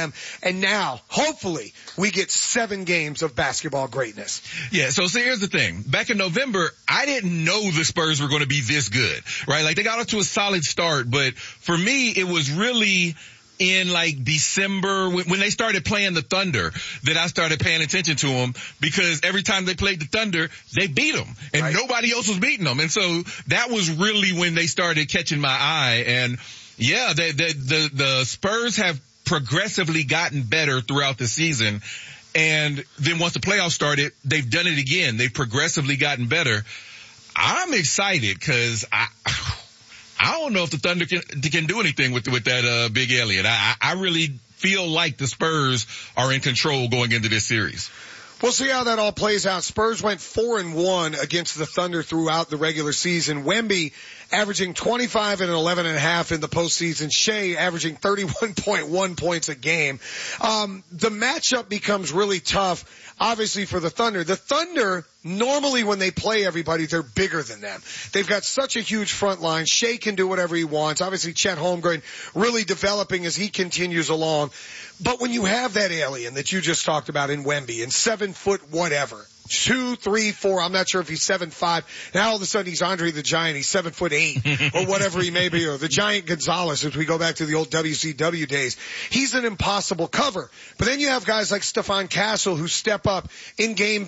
them. And now, hopefully, we get 7 games of basketball greatness. Yeah, so here's the thing. Back in November, I didn't know the Spurs were going to be this good, right? Like, they got off to a solid start, but for me, it was really in like December when they started playing the Thunder that I started paying attention to them, because every time they played the Thunder, they beat them and right. Nobody else was beating them. And so that was really when they started catching my eye. And yeah, the Spurs have progressively gotten better throughout the season. And then once the playoffs started, they've done it again. They've progressively gotten better. I'm excited because I don't know if the Thunder can do anything with that big alien. I really feel like the Spurs are in control going into this series. We'll see how that all plays out. Spurs went 4-1 against the Thunder throughout the regular season. Wemby averaging 25 and 11.5 in the postseason. Shea averaging 31.1 points a game. The matchup becomes really tough, obviously, for the Thunder. The Thunder, normally when they play everybody, they're bigger than them. They've got such a huge front line. Shea can do whatever he wants. Obviously, Chet Holmgren really developing as he continues along. But when you have that alien that you just talked about in Wemby, and 7 foot whatever, 2, 3, 4, I'm not sure if he's 7'5". Now all of a sudden he's Andre the Giant, he's 7'8", or whatever he may be, or the Giant Gonzalez as we go back to the old WCW days. He's an impossible cover. But then you have guys like Stephon Castle who step up in game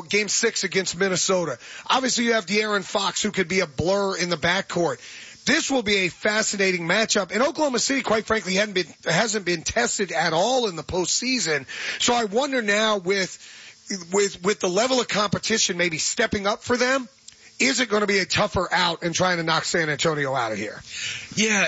6 against Minnesota. Obviously you have De'Aaron Fox who could be a blur in the backcourt. This will be a fascinating matchup. And Oklahoma City, quite frankly, hasn't been tested at all in the postseason. So I wonder now with the level of competition maybe stepping up for them, is it going to be a tougher out and trying to knock San Antonio out of here? Yeah.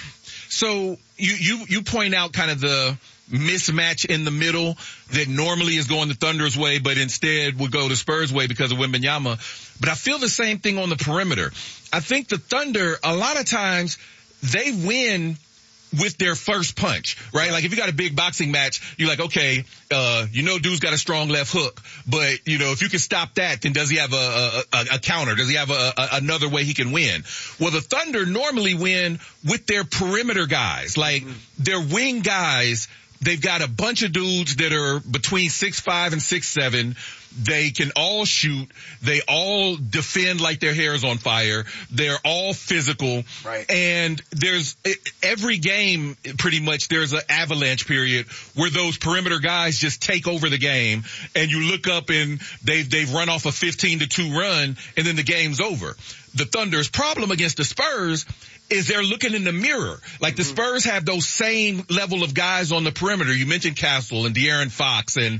So you point out kind of the mismatch in the middle that normally is going the Thunder's way, but instead would go the Spurs' way because of Wembanyama. But I feel the same thing on the perimeter. I think the Thunder, a lot of times, they win with their first punch, right? Like if you got a big boxing match, you're like, okay, dude's got a strong left hook, but if you can stop that, then does he have a counter? Does he have another way he can win? Well, the Thunder normally win with their perimeter guys, like their wing guys. They've got a bunch of dudes that are between 6'5" and 6'7". They can all shoot. They all defend like their hair is on fire. They're all physical. Right. And there's every game pretty much there's an avalanche period where those perimeter guys just take over the game, and you look up and they've run off a 15-2 run, and then the game's over. The Thunder's problem against the Spurs is they're looking in the mirror. Like the Spurs have those same level of guys on the perimeter. You mentioned Castle and De'Aaron Fox and,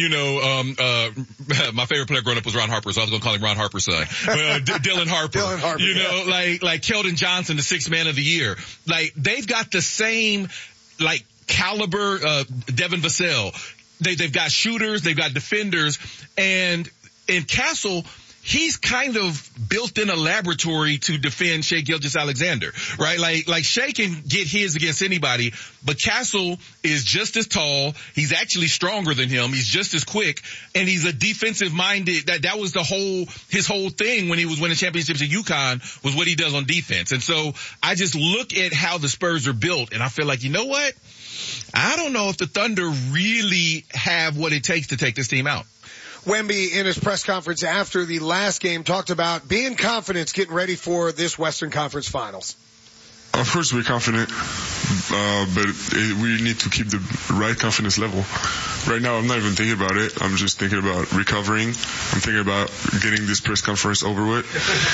my favorite player growing up was Ron Harper, so I was going to call him Ron Harper's son. Dylan Harper. Dylan Harper, like Keldon Johnson, the 6th man of the year. Like they've got the same, like caliber, Devin Vassell. They've got shooters, they've got defenders, and in Castle, he's kind of built in a laboratory to defend Shai Gilgeous-Alexander, right? Like Shai can get his against anybody, but Castle is just as tall. He's actually stronger than him. He's just as quick, and he's a defensive minded. That was his whole thing when he was winning championships at UConn, was what he does on defense. And so I just look at how the Spurs are built, and I feel like, you know what? I don't know if the Thunder really have what it takes to take this team out. Wemby, in his press conference after the last game, talked about being confident, getting ready for this Western Conference Finals. Of course we're confident, but we need to keep the right confidence level. Right now I'm not even thinking about it. I'm just thinking about recovering. I'm thinking about getting this press conference over with.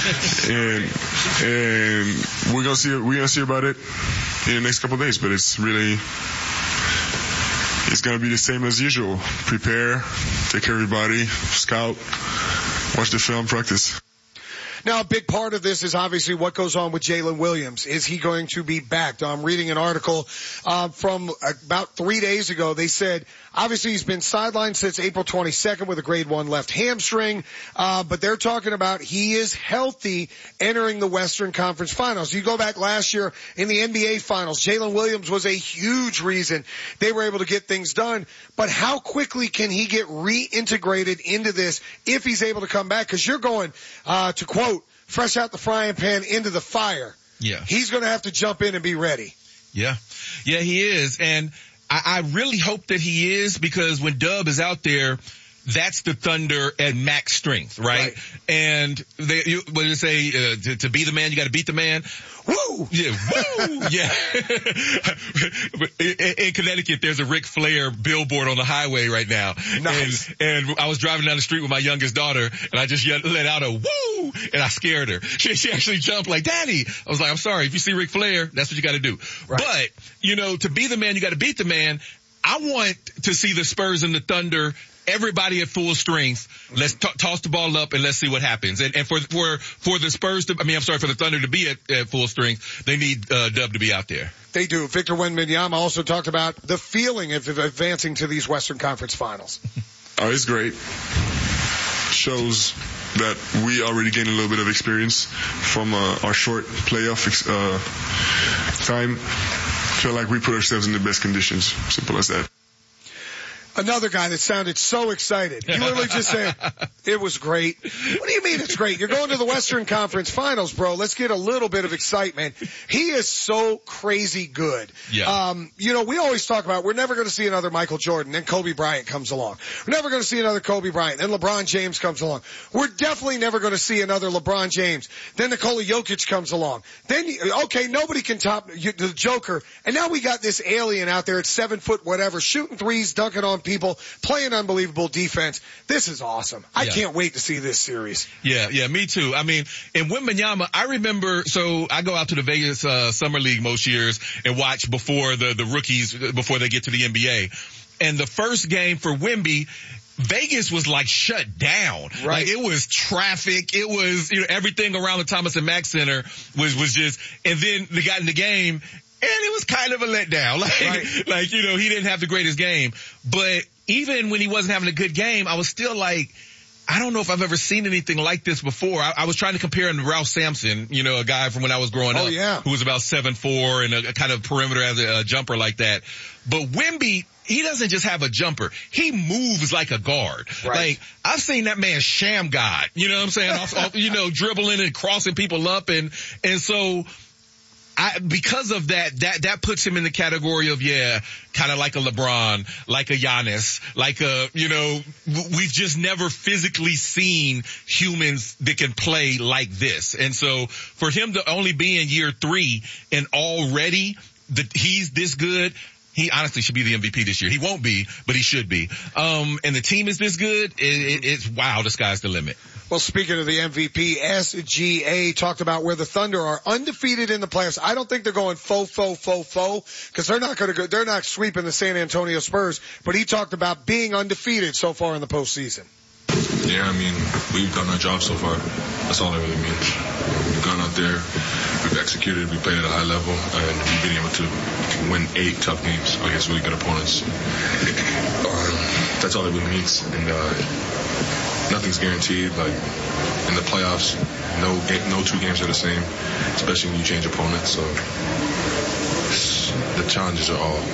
and we're gonna see about it in the next couple of days, but it's going to be the same as usual. Prepare, take care of your body, scout, watch the film, practice. Now, a big part of this is obviously what goes on with Jalen Williams. Is he going to be back? I'm reading an article from about 3 days ago. They said, obviously, he's been sidelined since April 22nd with a grade 1 left hamstring, but they're talking about he is healthy entering the Western Conference Finals. You go back last year in the NBA Finals, Jalen Williams was a huge reason they were able to get things done, but how quickly can he get reintegrated into this if he's able to come back? Because you're going, to quote, fresh out the frying pan into the fire. Yeah. He's going to have to jump in and be ready. Yeah. Yeah, he is. And I really hope that he is, because when Dub is out there, that's the Thunder at max strength, right? And what do they say? To be the man, you got to beat the man. Woo! Yeah, woo! Yeah. In Connecticut, there's a Ric Flair billboard on the highway right now. Nice. And I was driving down the street with my youngest daughter, and I just let out a woo, and I scared her. She actually jumped like, Daddy. I was like, I'm sorry. If you see Ric Flair, that's what you got to do. Right. But, to be the man, you got to beat the man. I want to see the Spurs and the Thunder, everybody at full strength. Let's toss the ball up and let's see what happens. And for the Spurs for the Thunder to be at full strength, they need Dub to be out there. They do. Victor Wembanyama also talked about the feeling of advancing to these Western Conference Finals. Oh, it's great. Shows that we already gained a little bit of experience from our short playoff time. Feel like we put ourselves in the best conditions. Simple as that. Another guy that sounded so excited. He literally just said, it was great. What do you mean it's great? You're going to the Western Conference Finals, bro. Let's get a little bit of excitement. He is so crazy good. Yeah. We always talk about we're never going to see another Michael Jordan. Then Kobe Bryant comes along. We're never going to see another Kobe Bryant. Then LeBron James comes along. We're definitely never going to see another LeBron James. Then Nikola Jokic comes along. Then, nobody can top the Joker. And now we got this alien out there at 7 foot whatever, shooting threes, dunking on people, playing unbelievable defense. This is awesome. I can't wait to see this series. Yeah, me too. I mean, in Wembanyama, I remember, so I go out to the Vegas Summer League most years and watch before the rookies, before they get to the NBA. And the first game for Wemby, Vegas was like shut down. Right. Like it was traffic. It was, everything around the Thomas and Mack Center was just, and then they got in the game, and it was kind of a letdown. He didn't have the greatest game. But even when he wasn't having a good game, I was still like, I don't know if I've ever seen anything like this before. I was trying to compare him to Ralph Sampson, a guy from when I was growing up. Yeah. Who was about 7'4" and a kind of perimeter as a jumper like that. But Wemby, he doesn't just have a jumper. He moves like a guard. Right. Like, I've seen that man sham God. You know what I'm saying? Dribbling and crossing people up. And so, because of that puts him in the category of, kind of like a LeBron, like a Giannis, like we've just never physically seen humans that can play like this. And so for him to only be in year 3 and already he's this good, he honestly should be the MVP this year. He won't be, but he should be. And the team is this good. It's wow. The sky's the limit. Well, speaking of the MVP, SGA talked about where the Thunder are undefeated in the playoffs. I don't think they're going faux, because they're not sweeping the San Antonio Spurs, but he talked about being undefeated so far in the postseason. Yeah, we've done our job so far. That's all it really means. We've gone out there, we've executed, we played at a high level, and we've been able to win 8 tough games against really good opponents. That's all it really means. And nothing's guaranteed. Like in the playoffs, no 2 games are the same, especially when you change opponents. So the challenges are all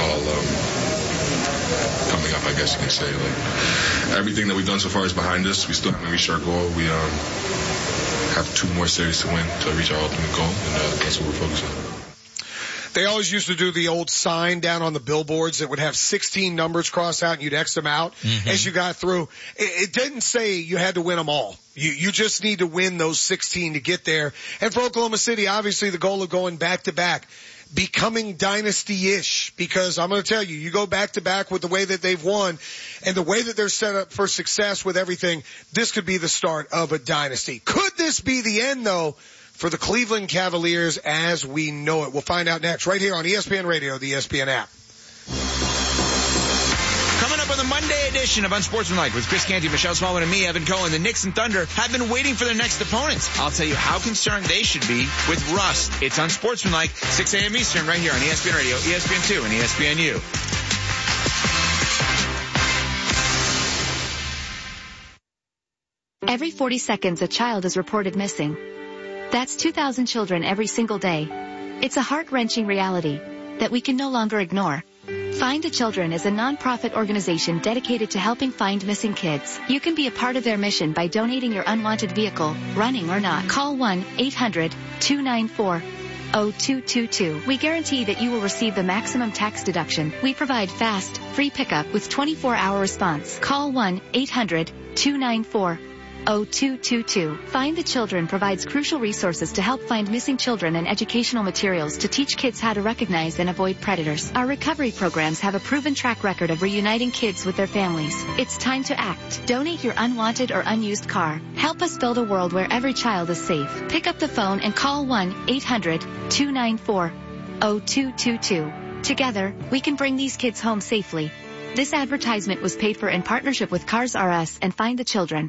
coming up, I guess you can say. Like everything that we've done so far is behind us. We still haven't reached our goal. We have 2 more series to win to reach our ultimate goal, and that's what we're focusing on. They always used to do the old sign down on the billboards that would have 16 numbers crossed out and you'd X them out as you got through. It didn't say you had to win them all. You just need to win those 16 to get there. And for Oklahoma City, obviously the goal of going back to back, becoming dynasty-ish, because I'm going to tell you, you go back to back with the way that they've won and the way that they're set up for success with everything, this could be the start of a dynasty. Could this be the end though for the Cleveland Cavaliers as we know it? We'll find out next right here on ESPN Radio, the ESPN app. Coming up on the Monday edition of Unsportsmanlike with Chris Canty, Michelle Smallwood, and me, Evan Cohen, the Knicks and Thunder have been waiting for their next opponents. I'll tell you how concerned they should be with rust. It's Unsportsmanlike, 6 a.m. Eastern, right here on ESPN Radio, ESPN2, and ESPNU. Every 40 seconds, a child is reported missing. That's 2,000 children every single day. It's a heart-wrenching reality that we can no longer ignore. Find the Children is a non-profit organization dedicated to helping find missing kids. You can be a part of their mission by donating your unwanted vehicle, running or not. Call 1-800-294 800-294-0222. We guarantee that you will receive the maximum tax deduction. We provide fast, free pickup with 24-hour response. Call 1-800-294-0222. Find the Children provides crucial resources to help find missing children and educational materials to teach kids how to recognize and avoid predators. Our recovery programs have a proven track record of reuniting kids with their families. It's time to act. Donate your unwanted or unused car. Help us build a world where every child is safe. Pick up the phone and call 1-800-294-0222. Together, we can bring these kids home safely. This advertisement was paid for in partnership with Cars R Us and Find the Children.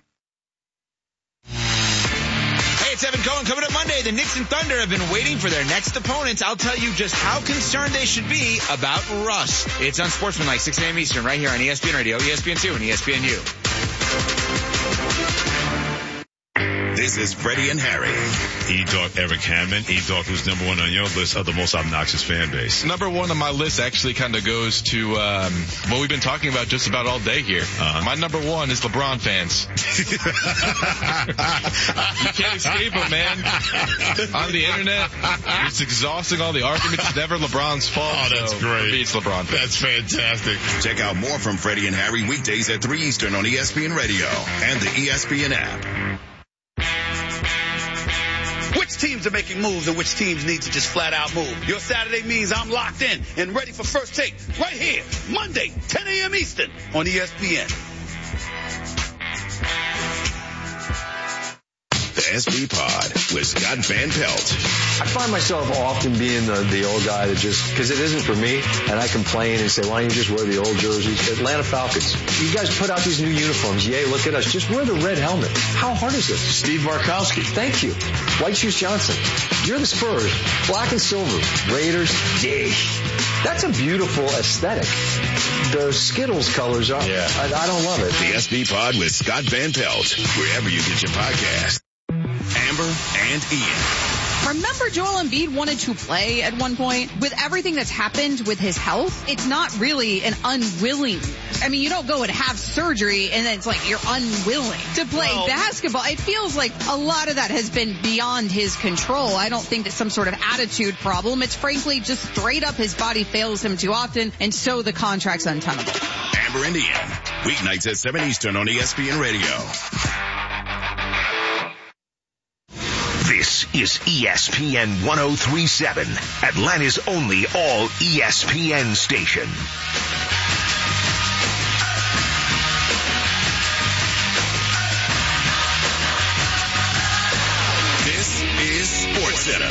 It's Evan Cohen. Coming up Monday, the Knicks and Thunder have been waiting for their next opponents. I'll tell you just how concerned they should be about rust. It's on Sportsmanlike, 6 a.m. Eastern, right here on ESPN Radio, ESPN2, and ESPNU. This is Freddie and Harry. E-Dog Eric Hammond. E-Dog, who's number one on your list of the most obnoxious fan base. Number one on my list actually kind of goes to what we've been talking about just about all day here. My number one is LeBron fans. You can't escape them, man. On the internet, it's exhausting all the arguments. It's never LeBron's fault. Oh, that's great. It's LeBron fans. That's fantastic. Check out more from Freddie and Harry weekdays at 3 Eastern on ESPN Radio and the ESPN app. Which teams are making moves and which teams need to just flat out move? Your Saturday means I'm locked in and ready for First Take right here, Monday, 10 a.m. Eastern on ESPN. The SB Pod with Scott Van Pelt. I find myself often being the old guy that just, because it isn't for me, and I complain and say, why don't you just wear the old jerseys? Atlanta Falcons, you guys put out these new uniforms. Yay, look at us. Just wear the red helmet. How hard is this? Steve Barkowski. Thank you. White Shoes Johnson. You're the Spurs. Black and silver. Raiders. Yay. That's a beautiful aesthetic. The Skittles colors are. Yeah. I don't love it. The SB Pod with Scott Van Pelt, wherever you get your podcast. Amber and Ian. Remember Joel Embiid wanted to play at one point? With everything that's happened with his health, it's not really an unwilling. I mean, you don't go and have surgery and then it's like you're unwilling to play basketball. It feels like a lot of that has been beyond his control. I don't think it's some sort of attitude problem. It's frankly just straight up his body fails him too often, and so the contract's untenable. Amber and Ian, weeknights at 7 Eastern on ESPN Radio. This is ESPN 1037, Atlanta's only all ESPN station. This is SportsCenter.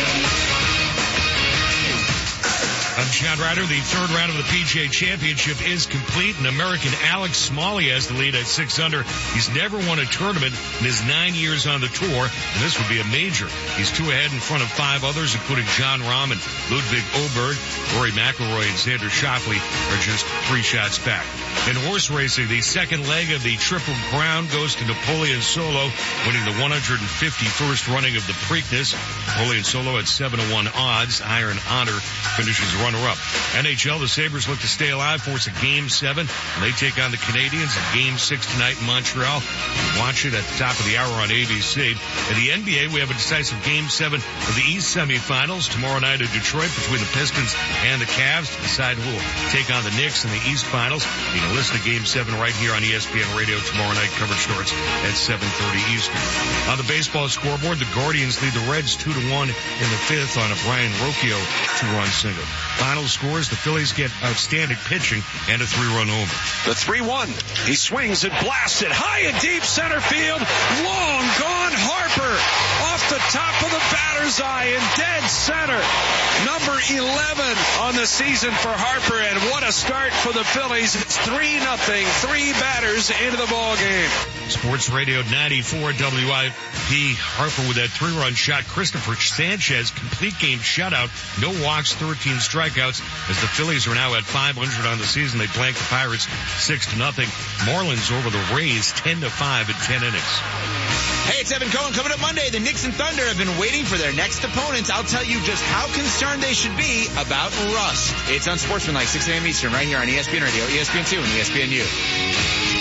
I'm Chad Ryder. The third round of the PGA Championship is complete, and American Alex Smalley has the lead at 6 under. He's never won a tournament in his 9 years on the tour, and this would be a major. He's 2 ahead in front of 5 others, including Jon Rahm and Ludwig Åberg. Rory McIlroy and Xander Schauffele are just 3 shots back. In horse racing, the second leg of the Triple Crown goes to Napoleon Solo, winning the 151st running of the Preakness. Napoleon Solo at 7-1 odds. Iron Honor finishes runner-up. NHL, the Sabres look to stay alive, force a Game 7, and they take on the Canadiens in Game 6 tonight in Montreal. You watch it at the top of the hour on ABC. In the NBA, we have a decisive Game 7 of the East semifinals tomorrow night in Detroit between the Pistons and the Cavs to decide who will take on the Knicks in the East Finals. You can listen to Game 7 right here on ESPN Radio tomorrow night. Coverage starts at 7:30 Eastern. On the baseball scoreboard, the Guardians lead the Reds 2-1 in the 5th on a Brian Rocchio 2-run single. Final scores, the Phillies get outstanding pitching and a 3-run homer. The 3-1. He swings and blasts it high and deep center field. Long gone Harper off the top of the batter's eye in dead center. Number 11 on the season for Harper, and what a start for the Phillies. It's 3-0. 3 batters into the ball game. Sports Radio 94 WIP. Harper with that 3-run shot. Christopher Sanchez, complete game shutout. No walks, 13 strikeouts, as the Phillies are now at 500 on the season. They blanked the Pirates 6-0. Marlins over the Rays 10-5 in 10 innings. Hey, it's Evan Cohen. Coming up Monday, the Knicks and Thunder have been waiting for their next opponents. I'll tell you just how concerned they should be about rust. It's on Sportsmanlike, 6 a.m. Eastern, right here on ESPN Radio, ESPN2, and ESPNU.